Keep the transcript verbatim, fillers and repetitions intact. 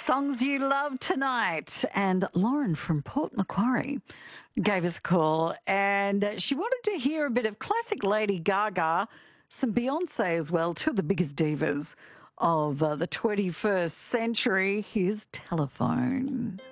Songs you love tonight. And Lauren from Port Macquarie gave us a call and she wanted to hear a bit of classic Lady Gaga, some Beyonce as well, two of the biggest divas of uh, the twenty-first century. Here's Telephone.